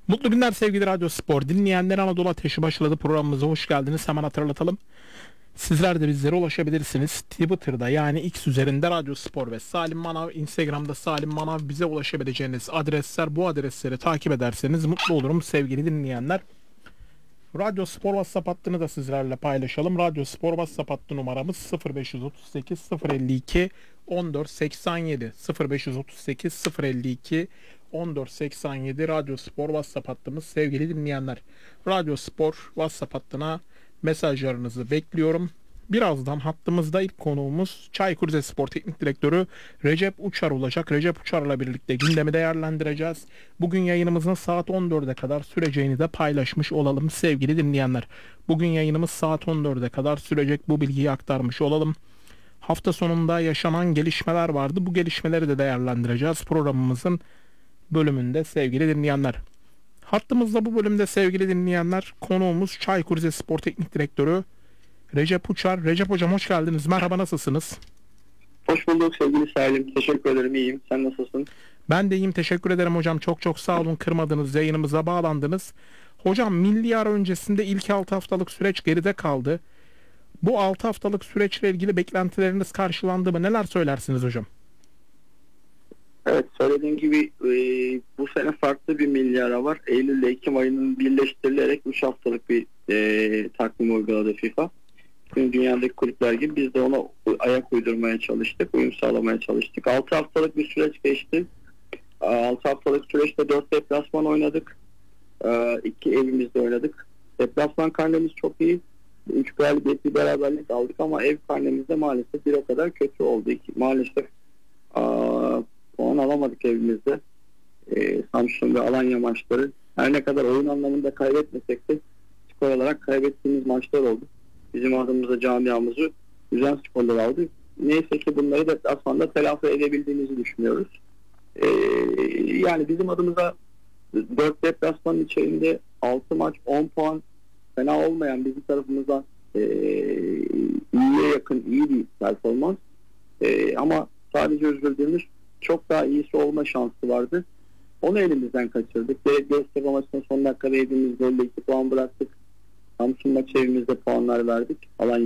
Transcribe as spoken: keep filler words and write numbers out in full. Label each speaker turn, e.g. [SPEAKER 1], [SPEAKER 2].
[SPEAKER 1] Mutlu günler sevgili Radyo Spor dinleyenler, Anadolu Ateşi başladı programımıza hoş geldiniz. Hemen hatırlatalım. Sizler de bizlere ulaşabilirsiniz. Twitter'da yani X üzerinde Radyo Spor ve Salim Manav, Instagram'da Salim Manav, bize ulaşabileceğiniz adresler. Bu adresleri takip ederseniz mutlu olurum sevgili dinleyenler. Radyo Spor WhatsApp hattını da sizlerle paylaşalım. Radyo Spor WhatsApp hattı numaramız sıfır beş otuz sekiz sıfır elli iki on dört seksen yedi sıfır beş otuz sekiz sıfır elli iki on dört seksen yedi Radyo Spor WhatsApp hattımız sevgili dinleyenler. Radyo Spor WhatsApp hattına mesajlarınızı bekliyorum. Birazdan hattımızda ilk konuğumuz Çaykur Rizespor Teknik Direktörü Recep Uçar olacak. Recep Uçar'la birlikte gündemi değerlendireceğiz. Bugün yayınımızın saat on dörde kadar süreceğini de paylaşmış olalım sevgili dinleyenler. Bugün yayınımız saat on dörde kadar sürecek, bu bilgiyi aktarmış olalım. Hafta sonunda yaşanan gelişmeler vardı. Bu gelişmeleri de değerlendireceğiz programımızın bölümünde sevgili dinleyenler. Hattımızda bu bölümde sevgili dinleyenler konuğumuz Çaykur Rizespor Teknik Direktörü Recep Uçar. Recep Hocam hoş geldiniz. Merhaba, nasılsınız?
[SPEAKER 2] Hoş bulduk sevgili Salim. Teşekkür ederim. İyiyim. Sen nasılsın?
[SPEAKER 1] Ben de iyiyim. Teşekkür ederim hocam. Çok çok sağ olun. Kırmadınız. Yayınımıza bağlandınız. Hocam milli ara öncesinde ilk altı haftalık süreç geride kaldı. Bu altı haftalık süreçle ilgili beklentileriniz karşılandı mı? Neler söylersiniz hocam?
[SPEAKER 2] Evet, söylediğim gibi e, bu sene farklı bir milli ara var. Eylül ile Ekim ayının birleştirilerek üç haftalık bir e, takvim uyguladı FIFA. Tüm dünyadaki kulüpler gibi biz de ona ayak uydurmaya çalıştık, uyum sağlamaya çalıştık. altı haftalık bir süreç geçti. altı haftalık süreçte dört deplasman oynadık. iki evimizde oynadık. Deplasman karnemiz çok iyi. üç galibiyet bir beraberlik aldık ama ev karnemizde maalesef bir o kadar kötü oldu. Maalesef aa, puan alamadık evimizde. Ee, Samsun ve Alanya maçları. Her ne kadar oyun anlamında kaybetmesek de skor olarak kaybettiğimiz maçlar oldu. Bizim adımıza camiamızı üzen skorlar aldı. Neyse ki bunları deplasmanda telafi edebildiğimizi düşünüyoruz. Ee, yani bizim adımıza dört deplasmanın içerisinde altı maç on puan fena olmayan bizim tarafımızdan e, iyiye yakın iyi bir performans. E, ama sadece üzüldüğümüz çok daha iyisi olma şansı vardı. Onu elimizden kaçırdık. Göztepe maçının son dakikada yediğimiz golle iki puan bıraktık. Samsun maçı evimizde puanlar verdik. Alanya